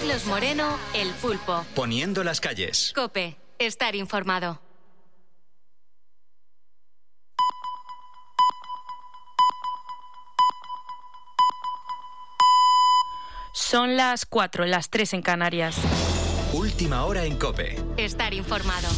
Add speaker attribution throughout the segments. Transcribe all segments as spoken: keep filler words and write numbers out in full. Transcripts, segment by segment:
Speaker 1: Carlos Moreno, El Pulpo.
Speaker 2: Poniendo las calles.
Speaker 1: COPE. Estar informado.
Speaker 3: Son las cuatro, las tres en Canarias.
Speaker 2: Última hora en COPE.
Speaker 1: Estar informado.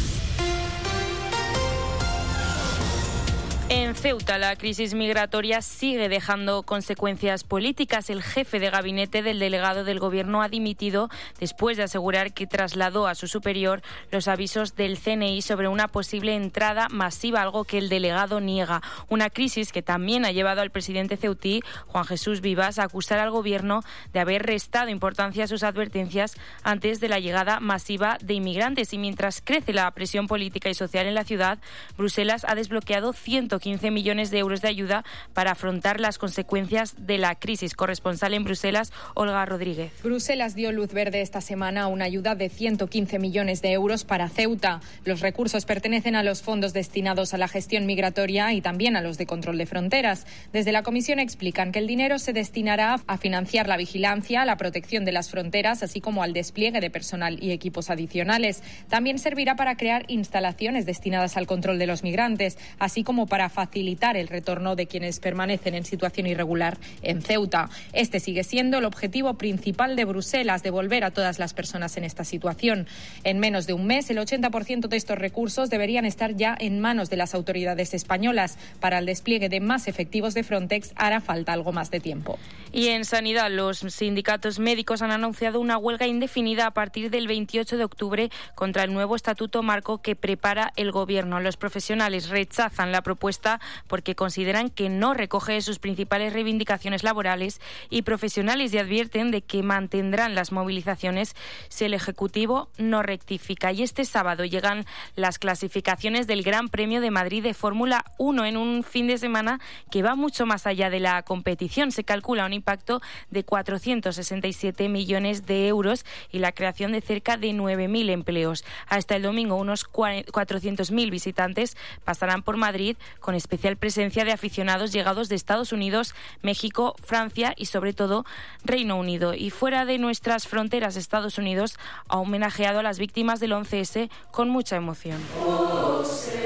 Speaker 3: En Ceuta, la crisis migratoria sigue dejando consecuencias políticas. El jefe de gabinete del delegado del Gobierno ha dimitido después de asegurar que trasladó a su superior los avisos del C N I sobre una posible entrada masiva, algo que el delegado niega. Una crisis que también ha llevado al presidente ceutí, Juan Jesús Vivas, a acusar al Gobierno de haber restado importancia a sus advertencias antes de la llegada masiva de inmigrantes. Y mientras crece la presión política y social en la ciudad, Bruselas ha desbloqueado ciento quince millones de euros de ayuda para afrontar las consecuencias de la crisis. Corresponsal en Bruselas, Olga Rodríguez.
Speaker 4: Bruselas dio luz verde esta semana a una ayuda de ciento quince millones de euros para Ceuta. Los recursos pertenecen a los fondos destinados a la gestión migratoria y también a los de control de fronteras. Desde la Comisión explican que el dinero se destinará a financiar la vigilancia, la protección de las fronteras, así como al despliegue de personal y equipos adicionales. También servirá para crear instalaciones destinadas al control de los migrantes, así como para facilitar el retorno de quienes permanecen en situación irregular en Ceuta. Este sigue siendo el objetivo principal de Bruselas, devolver a todas las personas en esta situación. En menos de un mes, el ochenta por ciento de estos recursos deberían estar ya en manos de las autoridades españolas. Para el despliegue de más efectivos de Frontex hará falta algo más de tiempo.
Speaker 3: Y en sanidad, los sindicatos médicos han anunciado una huelga indefinida a partir del veintiocho de octubre contra el nuevo estatuto marco que prepara el Gobierno. Los profesionales rechazan la propuesta porque consideran que no recoge sus principales reivindicaciones laborales y profesionales y advierten de que mantendrán las movilizaciones si el Ejecutivo no rectifica. Y este sábado llegan las clasificaciones del Gran Premio de Madrid de Fórmula uno en un fin de semana que va mucho más allá de la competición. Se calcula un impacto de cuatrocientos sesenta y siete millones de euros y la creación de cerca de nueve mil empleos. Hasta el domingo unos cuatrocientos mil visitantes pasarán por Madrid con especial presencia de aficionados llegados de Estados Unidos, México, Francia y sobre todo Reino Unido. Y fuera de nuestras fronteras, Estados Unidos ha homenajeado a las víctimas del once ese con mucha emoción. Oh,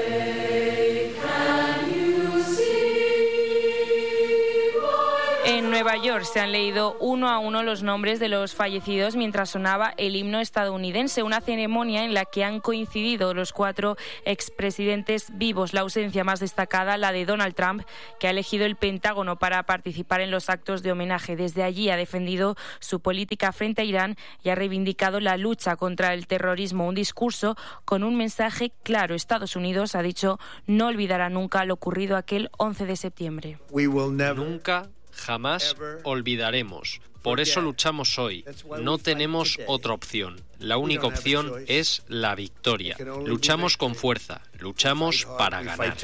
Speaker 3: En Nueva York se han leído uno a uno los nombres de los fallecidos mientras sonaba el himno estadounidense, una ceremonia en la que han coincidido los cuatro expresidentes vivos. La ausencia más destacada, la de Donald Trump, que ha elegido el Pentágono para participar en los actos de homenaje. Desde allí ha defendido su política frente a Irán y ha reivindicado la lucha contra el terrorismo. Un discurso con un mensaje claro. Estados Unidos, ha dicho, no olvidará nunca lo ocurrido aquel once de septiembre.
Speaker 5: Nunca Jamás olvidaremos. Por eso luchamos hoy. No tenemos otra opción. La única opción es la victoria. Luchamos con fuerza. Luchamos para ganar.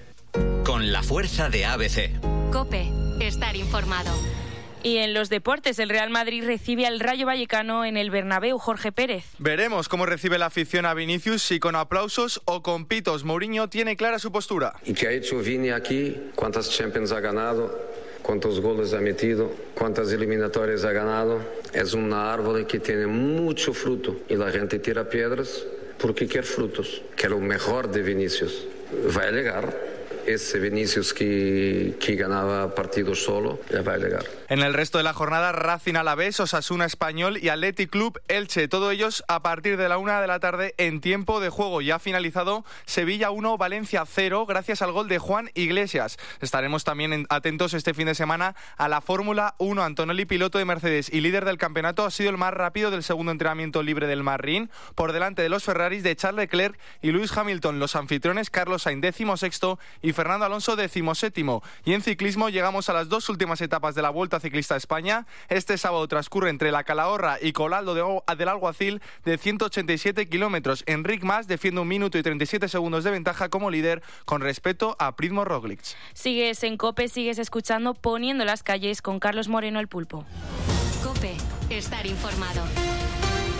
Speaker 2: Con la fuerza de A B C.
Speaker 1: COPE. Estar informado.
Speaker 3: Y en los deportes, el Real Madrid recibe al Rayo Vallecano en el Bernabéu. Jorge Pérez.
Speaker 6: Veremos cómo recibe la afición a Vinicius, si con aplausos o con pitos. Mourinho tiene clara su postura.
Speaker 7: ¿Y qué ha hecho Vini aquí? ¿Cuántas Champions ha ganado? ¿Cuántos goles ha metido? ¿Cuántas eliminatorias ha ganado? Es una árbol que tiene mucho fruto y la gente tira piedras porque quiere frutos. Que lo mejor de Vinicius va a llegar. Ese Vinicius que, que ganaba partidos solo, ya va a llegar.
Speaker 6: En el resto de la jornada, Racing Alavés, Osasuna Español y Athletic Club Elche. Todos ellos a partir de la una de la tarde en tiempo de juego. Ya ha finalizado Sevilla uno, Valencia cero, gracias al gol de Juan Iglesias. Estaremos también atentos este fin de semana a la Fórmula uno. Antonelli, piloto de Mercedes y líder del campeonato, ha sido el más rápido del segundo entrenamiento libre del Marrín, por delante de los Ferraris de Charles Leclerc y Lewis Hamilton. Los anfitriones, Carlos Sainz, décimo sexto, y Fernando Alonso, decimoséptimo. Y en ciclismo llegamos a las dos últimas etapas de la Vuelta Ciclista a España. Este sábado transcurre entre la Calahorra y Colaldo de, del Alguacil de ciento ochenta y siete kilómetros. Enric Mas defiende un minuto y treinta y siete segundos de ventaja como líder con respecto a Primož Roglic.
Speaker 3: Sigues en COPE, sigues escuchando Poniendo las calles con Carlos Moreno, el Pulpo.
Speaker 1: COPE. Estar informado.